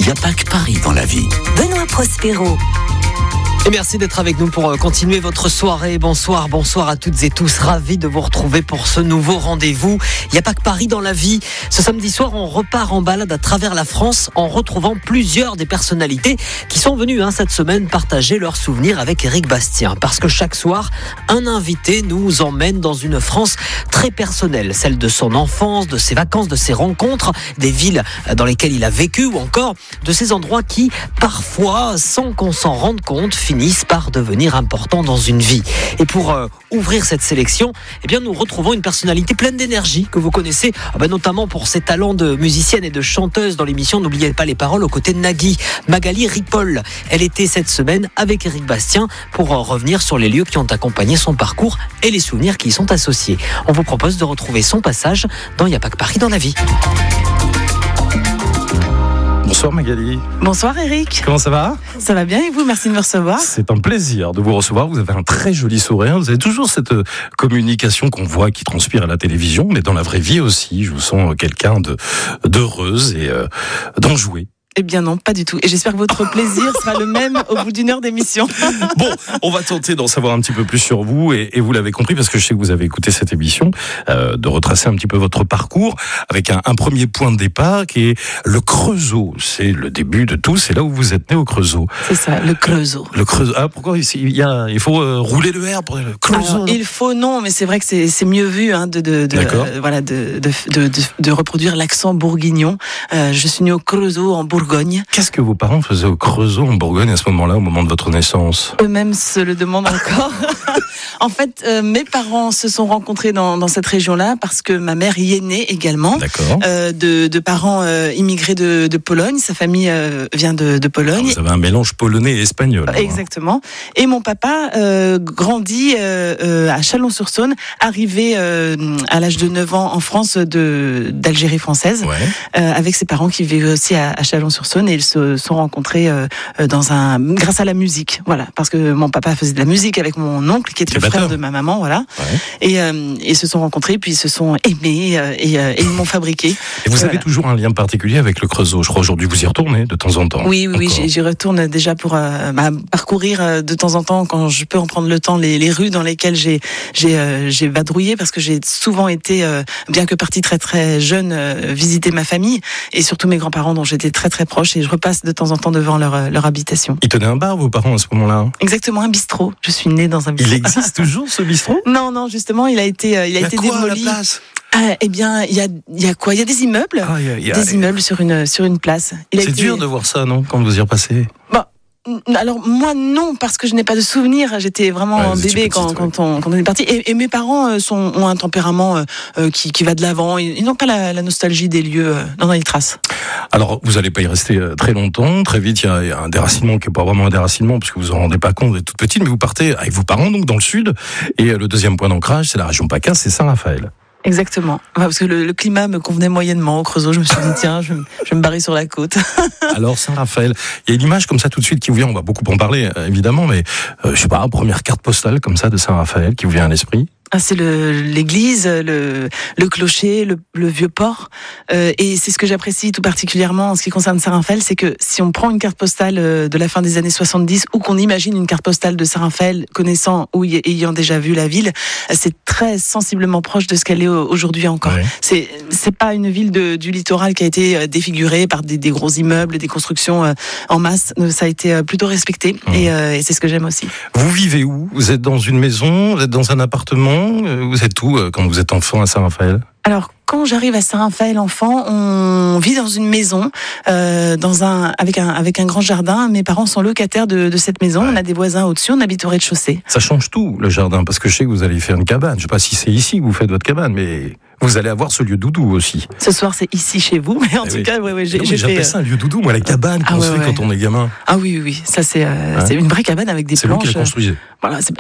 n'y a pas que Paris dans la vie. Benoît Prospero. Et merci d'être avec nous pour continuer votre soirée. Bonsoir à toutes et tous. Ravi de vous retrouver pour ce nouveau rendez-vous. Il n'y a pas que Paris dans la vie. Ce samedi soir, on repart en balade à travers la France en retrouvant plusieurs des personnalités qui sont venues cette semaine partager leurs souvenirs avec Éric Bastien. Parce que chaque soir, un invité nous emmène dans une France très personnelle. Celle de son enfance, de ses vacances, de ses rencontres, des villes dans lesquelles il a vécu ou encore de ces endroits qui, parfois, sans qu'on s'en rende compte, finissent par devenir importants dans une vie. Et pour ouvrir cette sélection, nous retrouvons une personnalité pleine d'énergie que vous connaissez, notamment pour ses talents de musicienne et de chanteuse dans l'émission N'oubliez pas les paroles aux côtés de Nagui, Magali Ripoll. Elle était cette semaine avec Éric Bastien pour revenir sur les lieux qui ont accompagné son parcours et les souvenirs qui y sont associés. On vous propose de retrouver son passage dans Il n'y a pas que Paris dans la vie. Bonsoir Magali. Bonsoir Éric. Comment ça va ? Ça va bien et vous ? Merci de me recevoir. C'est un plaisir de vous recevoir. Vous avez un très joli sourire. Vous avez toujours cette communication qu'on voit qui transpire à la télévision, mais dans la vraie vie aussi. Je vous sens quelqu'un d'heureuse et d'enjouée. Eh bien non, pas du tout. Et j'espère que votre plaisir sera le même au bout d'une heure d'émission. Bon, on va tenter d'en savoir un petit peu plus sur vous et vous l'avez compris parce que je sais que vous avez écouté cette émission, de retracer un petit peu votre parcours avec un premier point de départ qui est le Creusot. C'est le début de tout, c'est là où vous êtes né au Creusot. C'est ça, le Creusot. Le Creusot. Ah, pourquoi il faut rouler le R pour le Creusot? Alors, il faut non, mais c'est vrai que c'est mieux vu de reproduire l'accent bourguignon. Je suis né au Creusot en Bourgogne. Qu'est-ce que vos parents faisaient au Creusot en Bourgogne à ce moment-là, au moment de votre naissance ? Eux-mêmes se le demandent encore. En fait, mes parents se sont rencontrés dans cette région-là parce que ma mère y est née également. D'accord. De parents immigrés de Pologne. Sa famille vient de Pologne. Alors vous avez un mélange polonais et espagnol. Exactement. Et mon papa grandit à Chalon-sur-Saône, arrivé à l'âge de 9 ans en France d'Algérie française, avec ses parents qui vivaient aussi à Chalon-sur-Saône, et ils se sont rencontrés grâce à la musique, voilà, parce que mon papa faisait de la musique avec mon oncle qui était le frère de ma maman, voilà, et ils se sont rencontrés, puis ils se sont aimés et ils m'ont fabriqué. Et vous avez toujours un lien particulier avec le Creusot, je crois aujourd'hui vous y retournez de temps en temps. Oui, j'y retourne déjà pour parcourir de temps en temps, quand je peux en prendre le temps, les rues dans lesquelles j'ai vadrouillé, parce que j'ai souvent été, bien que partie très très jeune, visiter ma famille et surtout mes grands-parents dont j'étais très très proche, et je repasse de temps en temps devant leur habitation. Ils tenaient un bar, vos parents, à ce moment-là ? Exactement, un bistrot. Je suis née dans un bistrot. Il existe toujours ce bistrot ? Non, justement, il a été démoli. À la place ? Eh bien, il y a quoi ? Il y a des immeubles, des immeubles sur une place. C'est dur de voir ça, non, quand vous y repassez ? Alors moi non, parce que je n'ai pas de souvenirs. J'étais vraiment bébé quand on est parti. Et mes parents ont un tempérament qui va de l'avant. Ils n'ont pas la nostalgie des lieux dans les traces. Alors vous n'allez pas y rester très longtemps. Très vite, il y a un déracinement qui n'est pas vraiment un déracinement parce que vous en rendez pas compte, vous êtes toute petite, mais vous partez avec vos parents donc dans le sud. Et le deuxième point d'ancrage, c'est la région PACA, c'est Saint-Raphaël. Exactement. Parce que le climat me convenait moyennement au Creusot. Je me suis dit, tiens, je vais me barrer sur la côte. Alors, Saint-Raphaël, il y a une image comme ça tout de suite qui vous vient, on va beaucoup en parler, évidemment, mais je sais pas, première carte postale comme ça de Saint-Raphaël qui vous vient à l'esprit ? C'est l'église, le clocher, le vieux port. Et c'est ce que j'apprécie tout particulièrement en ce qui concerne Saint-Raphaël, c'est que si on prend une carte postale de la fin des années 70 ou qu'on imagine une carte postale de Saint-Raphaël, connaissant ou ayant déjà vu la ville, c'est très sensiblement proche de ce qu'elle est aujourd'hui encore. Ouais. C'est pas une ville du littoral qui a été défigurée par des gros immeubles, des constructions en masse. Ça a été plutôt respecté et c'est ce que j'aime aussi. Vous vivez où ? Vous êtes dans une maison ? Vous êtes dans un appartement ? Vous êtes où quand vous êtes enfant à Saint-Raphaël ? Alors, quand j'arrive à Saint-Raphaël enfant, on vit dans une maison, avec un grand jardin. Mes parents sont locataires de cette maison. Ouais. On a des voisins au-dessus. On habite au rez-de-chaussée. Ça change tout, le jardin, parce que je sais que vous allez faire une cabane. Je ne sais pas si c'est ici que vous faites votre cabane, mais vous allez avoir ce lieu doudou aussi. Ce soir, c'est ici chez vous, mais en tout cas, j'appelle ça un lieu doudou, moi, la cabane qu'on se fait quand on est gamin. Ah oui, ça c'est une vraie cabane avec des planches. C'est vous qui la construisez. Voilà,